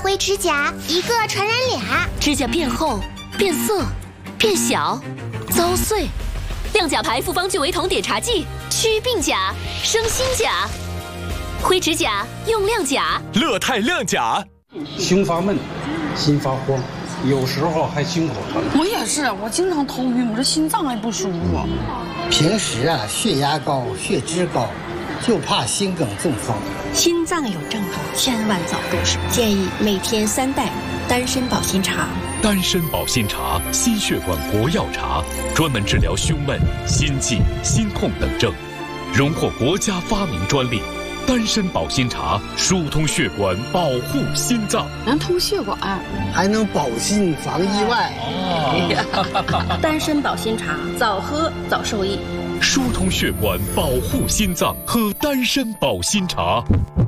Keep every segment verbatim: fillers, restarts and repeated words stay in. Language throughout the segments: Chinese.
灰指甲，一个传染俩。 指甲变厚、变色、变小、遭碎。亮甲牌复方聚维酮碘茶剂，祛病甲，生新甲。灰指甲用亮甲。 乐泰亮甲。 胸发闷，心发慌，有时候还心口疼。 我也是，我经常头晕，我这心脏也不舒服。 平时啊，血压高、血脂高，就怕心梗中风。 心脏有症状，千万早入手。建议每天三袋丹参保心茶。 丹参保心茶，心血管活药茶，专门治疗胸闷、心悸、心痛等症，荣获国家发明专利。丹参保心茶疏通血管，保护心脏， 能通血管， 还能保心防意外。 哦、丹参保心茶，早喝早受益。 疏通血管，保护心脏，喝丹参保心茶。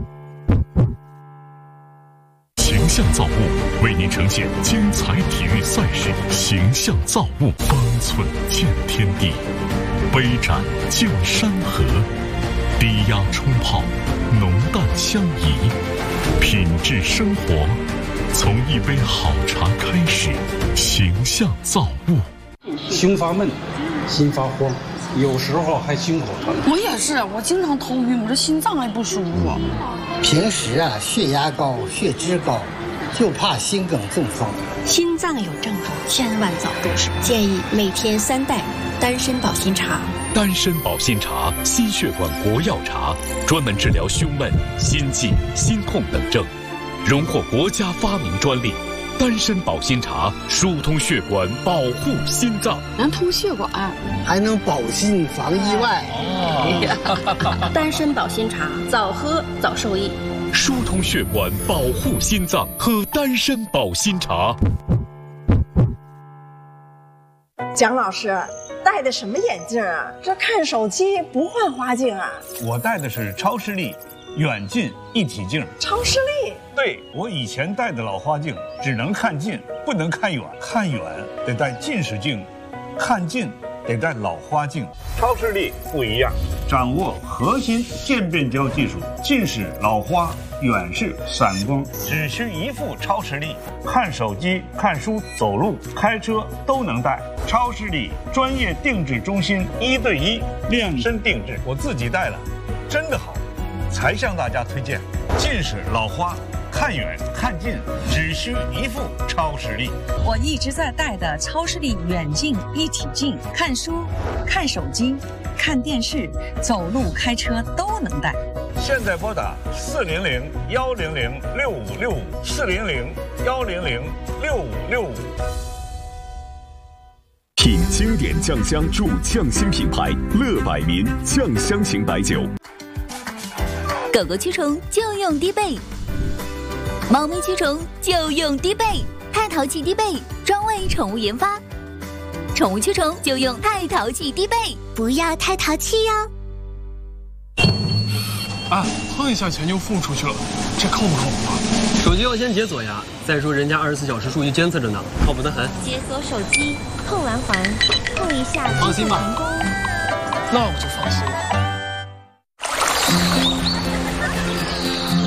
形象造物为您呈现精彩体育赛事，形象造物，方寸见天地，杯盏见山河。低压冲泡，浓淡相宜，品质生活，从一杯好茶开始。形象造物。 胸发闷，心发慌，有时候还心口疼。 我也是，我经常头晕，我这心脏也不舒服。 平时啊，血压高、血脂高，就怕心梗中风。 心脏有症状，千万早入手。建议每天三袋丹参保心茶。 丹参保心茶，心血管活药茶，专门治疗胸闷、心悸、心痛等症，荣获国家发明专利。丹参保心茶疏通血管，保护心脏， 能通血管， 还能保心防意外。 哦、丹参保心茶，早喝早受益。 疏通血管，保护心脏，喝丹参保心茶。 蒋老师，戴的什么眼镜啊？这看手机不换花镜啊？ 我戴的是超视力远近一体镜。 超视力？ 对，我以前戴的老花镜只能看近，不能看远，看远得戴近视镜，看近得戴老花镜。超视力不一样，掌握核心渐变焦技术，近视、老花、远视、散光，只需一副超视力，看手机、看书、走路、开车都能戴。超视力专业定制中心，一对一量身定制，我自己戴了，真的好，才向大家推荐。近视、老花，看远看近只需一副超视力。 我一直在戴的超视力远近一体镜，看书、看手机、看电视、走路、开车都能戴。 现在拨打四零零幺零零六五六五，四零零幺零零六五六五。 品经典酱香助匠心品牌乐百民酱香型白酒。 狗狗驱虫就用低倍，猫咪驱虫就用低倍，太淘气低倍专为宠物研发，宠物驱虫就用太淘气低倍， 不要太淘气哟。 啊，碰一下钱就付出去了，这靠不靠谱啊？ 手机要先解锁呀，再说人家二十四小时数据监测着呢，靠谱得很。 解锁手机，碰完环，碰一下， 放心吧，那我就放心了。